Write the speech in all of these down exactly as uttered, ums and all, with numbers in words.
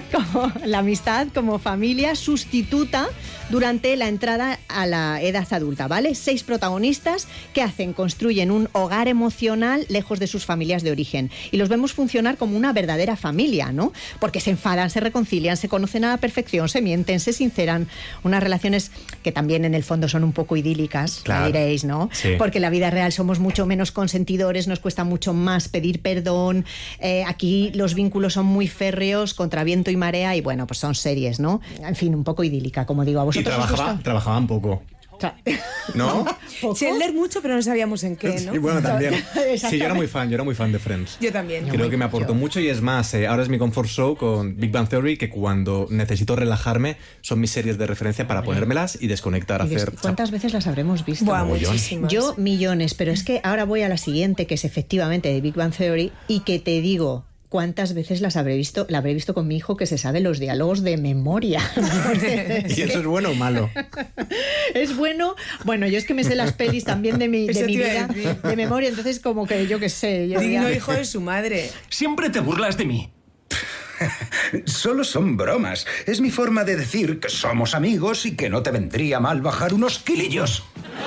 como la amistad como familia sustituta durante la entrada a la edad adulta, ¿vale? Seis protagonistas que hacen, construyen un hogar emocional lejos de sus familias de origen. Y los vemos funcionar como una verdadera familia, ¿no? Porque se enfadan, se reconcilian, se conocen a la perfección, se mienten, se sinceran. Unas relaciones que también en el fondo son un poco idílicas, claro, diréis, ¿no? Sí. Porque en la vida real somos mucho menos consentidores, nos cuesta mucho más pedir perdón. Eh, aquí los vínculos son muy férreos, contra viento y marea, y bueno, pues son series, ¿no? En fin, un poco idílica, como digo. ¿A vosotros Y trabajaba, trabajaban poco. ¿No? Chandler mucho, pero no sabíamos en qué, ¿no? Y bueno, también. Sí, yo era muy fan, yo era muy fan de Friends. Yo también. Creo que me aportó yo. mucho y es más, eh, ahora es mi comfort show con Big Bang Theory, que cuando necesito relajarme son mis series de referencia para ponérmelas y desconectar, Y des- hacer... ¿Cuántas veces las habremos visto? Buah, Mogollón. muchísimas. Yo millones, pero es que ahora voy a la siguiente, que es efectivamente de Big Bang Theory, y que te digo, ¿cuántas veces las habré visto? La habré visto con mi hijo, que se sabe los diálogos de memoria. ¿Y eso es bueno o malo? Es bueno. Bueno, yo es que me sé las pelis también de mi, de Eso mi te iba a vida, decir. de memoria, entonces como que yo qué sé. Yo Digno ya- hijo de su madre. Siempre te burlas de mí. Solo son bromas. Es mi forma de decir que somos amigos y que no te vendría mal bajar unos kilillos.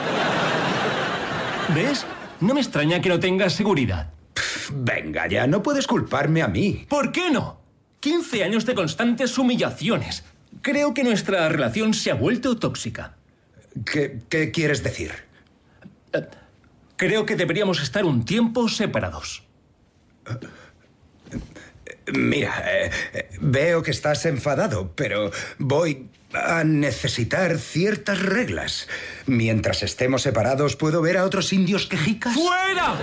¿Ves? No me extraña que no tengas seguridad. Venga ya, no puedes culparme a mí. ¿Por qué no? quince años de constantes humillaciones. Creo que nuestra relación se ha vuelto tóxica. ¿Qué, qué quieres decir? Creo que deberíamos estar un tiempo separados. Mira, eh, eh, veo que estás enfadado, pero voy a necesitar ciertas reglas. Mientras estemos separados, ¿puedo ver a otros indios quejicas? ¡Fuera!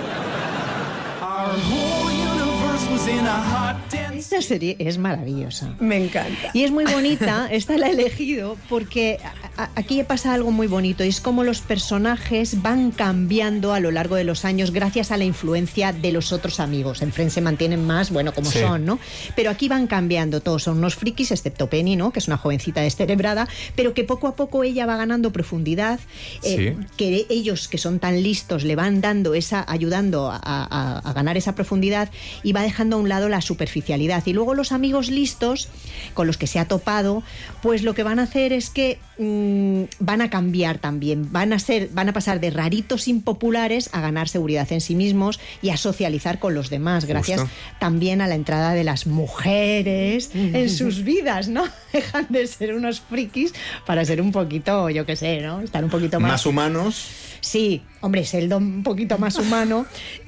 Esta serie es maravillosa. Me encanta. Y es muy bonita, esta la he elegido porque a- a- aquí pasa algo muy bonito, y es como los personajes van cambiando a lo largo de los años gracias a la influencia de los otros amigos. En Friends se mantienen más, bueno, como Sí. son, ¿no? Pero aquí van cambiando, todos son unos frikis, excepto Penny, ¿no? Que es una jovencita descerebrada, pero que poco a poco ella va ganando profundidad, eh, Sí. que ellos que son tan listos le van dando esa, ayudando a, a- a ganar esa profundidad, y va dejando a un lado la superficialidad. Y luego los amigos listos con los que se ha topado, pues lo que van a hacer es que mmm, van a cambiar también, van a ser, van a pasar de raritos impopulares a ganar seguridad en sí mismos y a socializar con los demás, gracias Justo. también a la entrada de las mujeres en sus vidas, ¿no? Dejan de ser unos frikis para ser un poquito, yo qué sé, ¿no? Estar un poquito más... Más humanos. Sí, hombre, Sheldon un poquito más humano,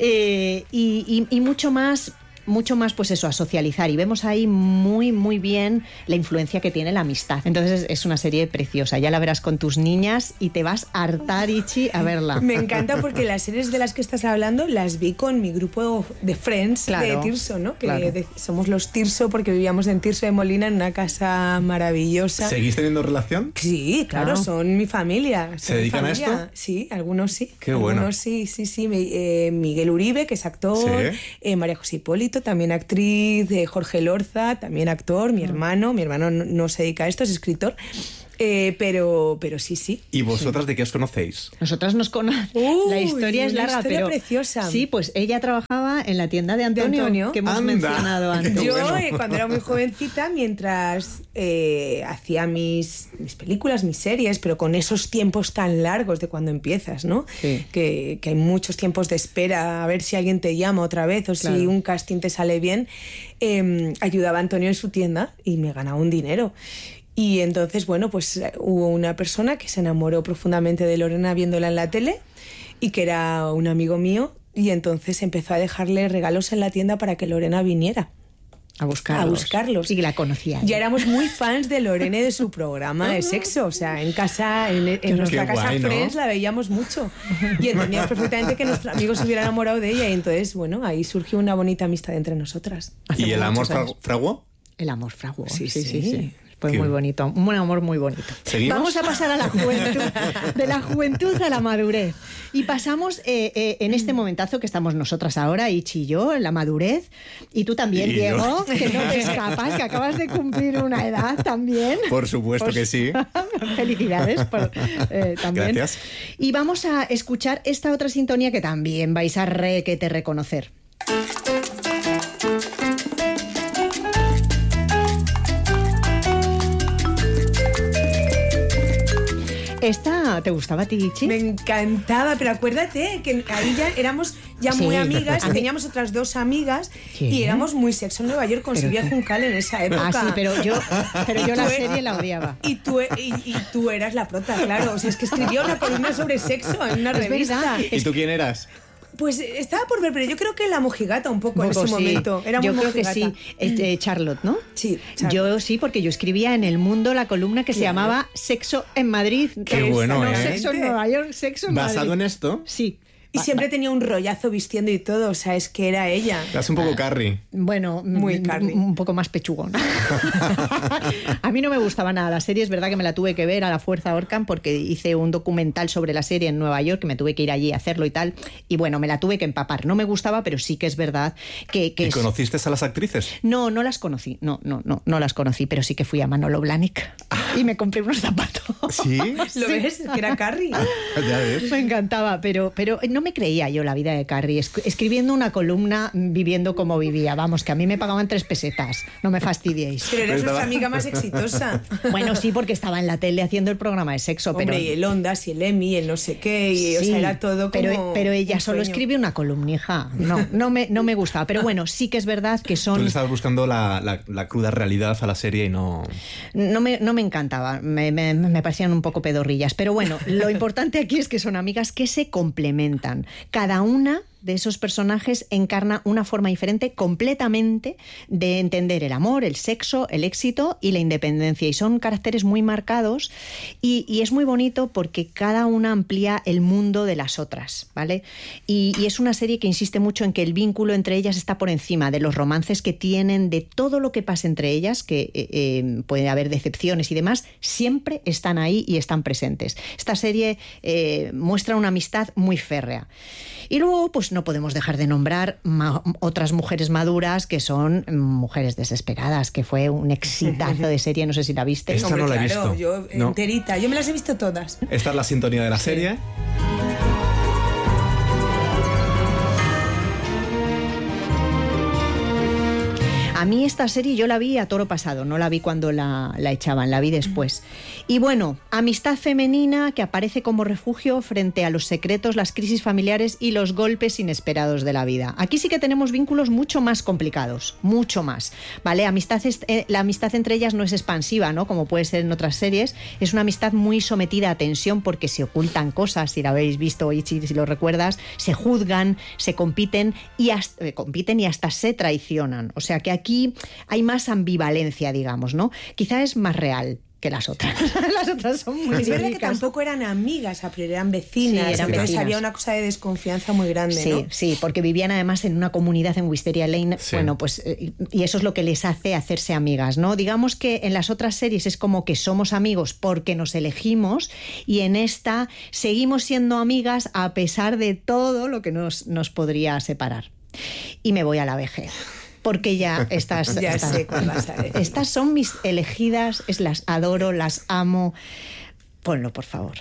eh, y, y, y mucho más, mucho más, pues eso, a socializar. Y vemos ahí muy, muy bien la influencia que tiene la amistad. Entonces es una serie preciosa. Ya la verás con tus niñas y te vas a hartar, Ichi, a verla. Me encanta porque las series de las que estás hablando las vi con mi grupo de Friends, Claro, de Tirso, ¿no? Que claro. de- somos los Tirso porque vivíamos en Tirso de Molina, en una casa maravillosa. ¿Seguís teniendo relación? Sí, claro, Claro. son mi familia. son ¿Se mi dedican a familia. esto? Sí, algunos sí. Qué bueno. Algunos sí, sí, sí. Mi- eh, Miguel Uribe, que es actor, Sí. eh, María José Hipólito, también actriz, eh, Jorge Lorza, también actor, mi hermano, mi hermano no, no se dedica a esto, es escritor, eh, pero, pero sí, sí. ¿Y vosotras de qué os conocéis? Nosotras nos conocemos. Uy, La historia es una larga, historia pero preciosa. sí, pues ella trabajaba en la tienda de Antonio, Antonio. que hemos Anda. mencionado antes. Qué Yo, bueno. eh, cuando era muy jovencita, mientras eh, hacía mis, mis películas, mis series, pero con esos tiempos tan largos de cuando empiezas, ¿no? Sí. Que, que hay muchos tiempos de espera a ver si alguien te llama otra vez o Claro. si un casting te sale bien, eh, ayudaba a Antonio en su tienda y me ganaba un dinero. Y entonces, bueno, pues eh, hubo una persona que se enamoró profundamente de Lorena viéndola en la tele y que era un amigo mío, y entonces empezó a dejarle regalos en la tienda para que Lorena viniera. A buscarlos. A buscarlos. Sí, que la conocía. Ya éramos muy fans de Lorena y de su programa de sexo. O sea, en casa, en, en nuestra Qué casa guay, ¿no? Friends la veíamos mucho. Y entendíamos perfectamente que nuestro amigo se hubiera enamorado de ella. Y entonces, bueno, ahí surgió una bonita amistad entre nosotras. Hace ¿Y el amor muchos años. fra- fraguó? El amor fraguó. Sí, Sí, sí, sí. sí. Fue Qué muy bien. bonito, un buen amor muy bonito. ¿Seguimos? Vamos a pasar a la juventud, de la juventud a la madurez. Y pasamos eh, eh, en este momentazo que estamos nosotras ahora, Ichi y yo, en la madurez. Y tú también, Y Diego, yo. que no te escapas, que acabas de cumplir una edad también. Por supuesto Pues- que sí. Felicidades por, eh, también. Gracias. Y vamos a escuchar esta otra sintonía que también vais a requete reconocer. ¿Esta te gustaba a ti, Chi? Me encantaba, pero acuérdate que ahí ya éramos ya Sí. muy amigas, A mí- teníamos otras dos amigas ¿Qué? y éramos muy sexo en Nueva York con Pero Silvia qué- Juncal en esa época. Ah, sí, pero yo, pero yo la Tú e- serie la odiaba. Y tú, e- y, y tú eras la prota, claro. O sea, es que escribió una columna sobre sexo en una Es revista. verdad. ¿Y tú quién eras? Pues estaba por ver, pero yo creo que la mojigata un poco en Poco, ese sí. momento. Era yo muy creo que mojigata. sí. Eh, eh, Charlotte, ¿no? Sí, Charlotte. Yo sí, porque yo escribía en El Mundo la columna que se Claro. llamaba Sexo en Madrid. Qué bueno, no, ¿eh? Sexo en Nueva York, Sexo en ¿Basado Madrid. en esto? Sí. Y Va- siempre va- tenía un rollazo vistiendo y todo, o sea, es que era ella. Eras un poco Carrie. Bueno, Muy mm, Carrie. un poco más pechugón. A mí no me gustaba nada la serie, es verdad que me la tuve que ver a la fuerza Orcan porque hice un documental sobre la serie en Nueva York, que me tuve que ir allí a hacerlo y tal, y bueno, me la tuve que empapar. No me gustaba, pero sí que es verdad que... que ¿Y es- conociste a las actrices? No, no las conocí, no, no, no, no las conocí, pero sí que fui a Manolo Blahnik y me compré unos zapatos. ¿Sí? ¿Lo ves? Que era Carrie. Ya ves. Me encantaba, pero, pero no me creía yo la vida de Carrie. Es- escribiendo una columna, viviendo como vivía. Vamos, que a mí me pagaban tres pesetas. No me fastidiéis. Pero eres Estaba- nuestra amiga más exitosa. Bueno, sí, porque estaba en la tele haciendo el programa de sexo, pero... Hombre, y el Ondas y el Emmy, el no sé qué, y o Sí, sea, era todo como pero, pero ella un solo sueño. escribe una columnija. No, no me, no me gustaba. Pero bueno, sí que es verdad que Tú son... le estabas buscando la, la- la cruda realidad a la serie y no... No me, no me encantaba, me, me- me parecían un poco pedorrillas. Pero bueno, lo importante aquí es que son amigas que se complementan. Cada una de esos personajes encarna una forma diferente completamente de entender el amor, el sexo, el éxito y la independencia. Y son caracteres muy marcados y, y es muy bonito porque cada una amplía el mundo de las otras, ¿vale? Y, y es una serie que insiste mucho en que el vínculo entre ellas está por encima de los romances que tienen, de todo lo que pasa entre ellas, que eh, eh, puede haber decepciones y demás, siempre están ahí y están presentes. Esta serie eh, muestra una amistad muy férrea. Y luego, pues no podemos dejar de nombrar ma- otras mujeres maduras que son mujeres desesperadas, que fue un exitazo de serie, no sé si la viste. Esta Hombre, no la he claro, visto. yo No. enterita. Yo me las he visto todas. Esta es la sintonía de la serie. A mí esta serie yo la vi a toro pasado, no la vi cuando la, la echaban, la vi después. Y bueno, amistad femenina que aparece como refugio frente a los secretos, las crisis familiares y los golpes inesperados de la vida. Aquí sí que tenemos vínculos mucho más complicados, mucho más, ¿vale? Amistad es- eh, la amistad entre ellas no es expansiva, ¿no? Como puede ser en otras series, es una amistad muy sometida a tensión porque se ocultan cosas, si la habéis visto, Ichi, si lo recuerdas, se juzgan, se compiten y hasta, eh, compiten y hasta se traicionan. O sea que aquí hay más ambivalencia, digamos, ¿no? Quizá es más real que las otras. Las otras son muy Es verdad que idílicas. tampoco eran amigas, a priori eran vecinas. Sí, eran entonces vecinas. había una cosa de desconfianza muy grande, Sí, ¿no? sí, porque vivían además en una comunidad en Wisteria Lane, Sí. bueno, pues eh, y eso es lo que les hace hacerse amigas, ¿no? Digamos que en las otras series es como que somos amigos porque nos elegimos y en esta seguimos siendo amigas a pesar de todo lo que nos, nos podría separar. Y me voy a la vejez. Porque ya estas, Ya estas, sé cuál vas a decir. estas son mis elegidas, es, las adoro, las amo. Ponlo, por favor.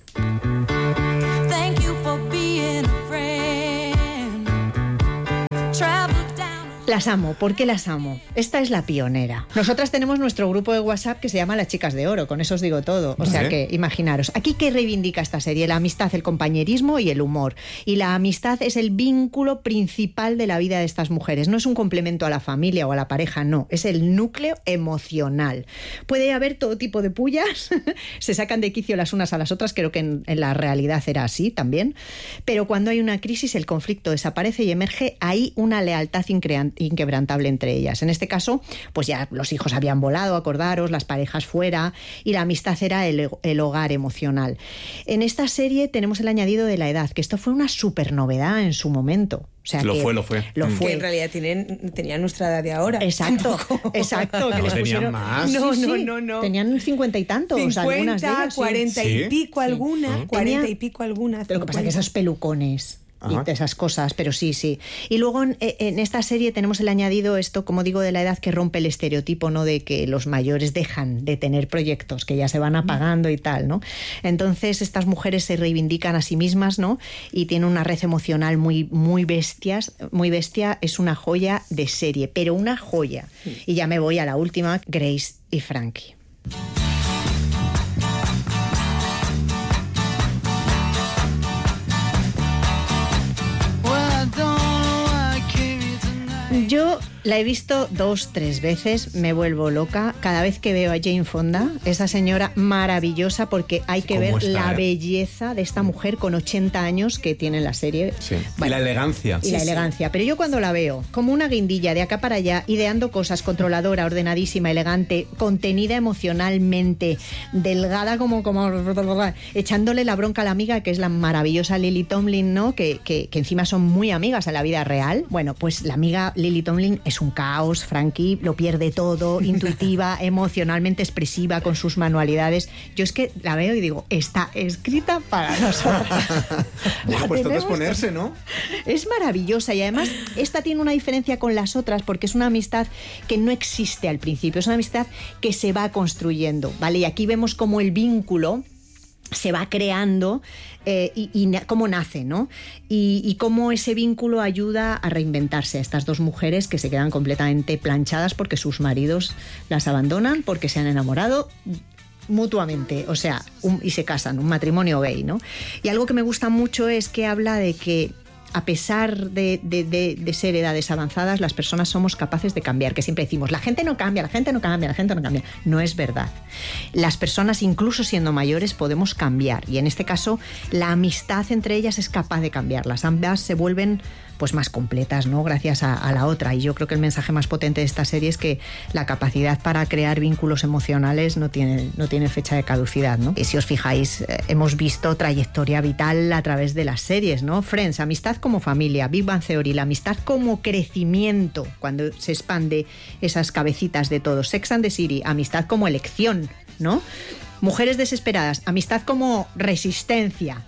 Thank you for being a friend. Travel down. Las amo. ¿Por qué las amo? Esta es la pionera. Nosotras tenemos nuestro grupo de WhatsApp que se llama Las Chicas de Oro, con eso os digo todo. O sea ¿Sí? que imaginaros. Aquí ¿qué reivindica esta serie? La amistad, el compañerismo y el humor. Y la amistad es el vínculo principal de la vida de estas mujeres. No es un complemento a la familia o a la pareja, no. Es el núcleo emocional. Puede haber todo tipo de pullas, se sacan de quicio las unas a las otras, creo que en, en la realidad era así también. Pero cuando hay una crisis, el conflicto desaparece y emerge ahí una lealtad increan- inquebrantable entre ellas. En este caso, pues ya los hijos habían volado, acordaros, las parejas fuera, y la amistad era el, el hogar emocional. En esta serie tenemos el añadido de la edad, que esto fue una súper novedad en su momento. O sea Lo que- fue, lo fue. Lo Mm. fue. Que en realidad tienen, tenían nuestra edad de ahora. Exacto, Tampoco. exacto. Que No, les tenían pusieron... más. No, Sí, no, sí, no, no. Tenían cincuenta y tantos, algunas de cincuenta, ellas. sí. cuarenta ¿Sí? y pico Sí. alguna, ¿Mm? cuarenta Tenía- y pico alguna. Pero lo que pasa es que cincuenta. esos pelucones y Ajá. esas cosas, pero sí, sí. Y luego en, en esta serie tenemos el añadido esto, como digo, de la edad que rompe el estereotipo, ¿no? De que los mayores dejan de tener proyectos, que ya se van apagando y tal, ¿no? Entonces estas mujeres se reivindican a sí mismas, ¿no? Y tienen una red emocional muy, muy bestias, muy bestia. Es una joya de serie, pero una joya. Y ya me voy a la última, Grace y Frankie. La he visto dos, tres veces, me vuelvo loca. Cada vez que veo a Jane Fonda, esa señora maravillosa, porque hay que ver está, la eh? belleza de esta mujer con ochenta años que tiene en la serie. Sí. Bueno, y la elegancia. y la elegancia. Pero yo cuando la veo como una guindilla de acá para allá, ideando cosas, controladora, ordenadísima, elegante, contenida emocionalmente, delgada como, como echándole la bronca a la amiga, que es la maravillosa Lily Tomlin, ¿no? Que, que, que encima son muy amigas en la vida real. Bueno, pues la amiga Lily Tomlin es un caos, Frankie lo pierde todo, intuitiva, emocionalmente expresiva con sus manualidades. Yo es que la veo y digo, está escrita para nosotras. Bueno, pues todo es tenemos ponerse, ¿no? Es maravillosa y además esta tiene una diferencia con las otras porque es una amistad que no existe al principio, es una amistad que se va construyendo, ¿vale? Y aquí vemos cómo el vínculo se va creando eh, y, y na- cómo nace, ¿no? Y, y cómo ese vínculo ayuda a reinventarse a estas dos mujeres que se quedan completamente planchadas porque sus maridos las abandonan, porque se han enamorado mutuamente, o sea, un- y se casan, un matrimonio gay, ¿no? Y algo que me gusta mucho es que habla de que a pesar de, de, de, de ser edades avanzadas, las personas somos capaces de cambiar, que siempre decimos, la gente no cambia, la gente no cambia, la gente no cambia. No es verdad. Las personas, incluso siendo mayores, podemos cambiar. Y en este caso, la amistad entre ellas es capaz de cambiarlas. Ambas se vuelven pues más completas, ¿no? Gracias a, a la otra. Y yo creo que el mensaje más potente de esta serie es que la capacidad para crear vínculos emocionales no tiene, no tiene fecha de caducidad, ¿no? Y si os fijáis, eh, hemos visto trayectoria vital a través de las series, ¿no? Friends, amistad como familia, Big Bang Theory, la amistad como crecimiento, cuando se expande esas cabecitas de todos. Sex and the City, amistad como elección, ¿no? Mujeres desesperadas, amistad como resistencia.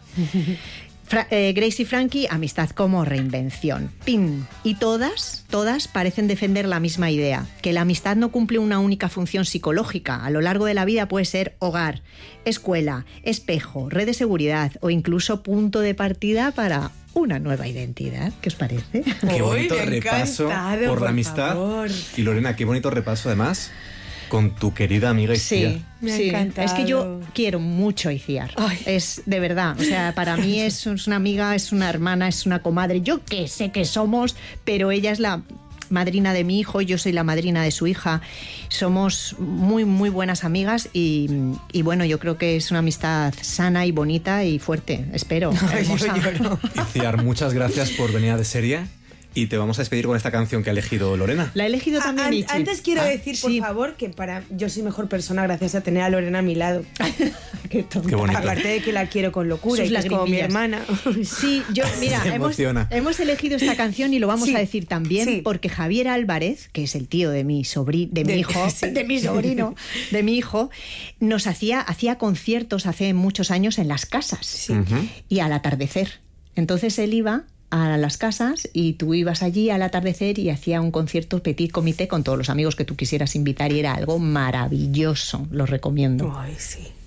Fra- eh, Grace y Frankie, amistad como reinvención. ¡Pim! Y todas, todas parecen defender la misma idea, que la amistad no cumple una única función psicológica. A lo largo de la vida puede ser hogar, escuela, espejo, red de seguridad o incluso punto de partida para una nueva identidad. ¿Qué os parece? Qué Uy, bonito me ha repaso encantado, por por la amistad. favor. Y Lorena, qué bonito repaso además con tu querida amiga Iciar. Sí, Me ha sí. encantado. Es que yo quiero mucho a Iciar. Ay. Es de verdad. O sea, para mí es, es una amiga, es una hermana, es una comadre. Yo qué sé que somos, pero ella es la madrina de mi hijo, yo soy la madrina de su hija. Somos muy, muy buenas amigas y, y bueno, yo creo que es una amistad sana y bonita y fuerte. Espero. Ay, yo hermosa. lloro. Iciar, muchas gracias por venir a De Serie y te vamos a despedir con esta canción que ha elegido Lorena. La he elegido también, An- Ichi. Antes quiero Ah, decir, por sí. favor, que para yo soy mejor persona gracias a tener a Lorena a mi lado. Qué tonta. Qué bonito. Aparte de que la quiero con locura Sus y que es como mi lagrimillas. hermana. Sí, yo, mira, Se hemos, emociona. hemos elegido esta canción y lo vamos Sí, a decir también sí. porque Javier Álvarez, que es el tío de mi sobrino, de mi De- hijo, sí. de mi sobrino, de mi hijo, nos hacía, hacía conciertos hace muchos años en las casas Ujú. y al atardecer. Entonces él iba a las casas y tú ibas allí al atardecer y hacía un concierto petit comité con todos los amigos que tú quisieras invitar y era algo maravilloso, lo recomiendo. Ay, sí.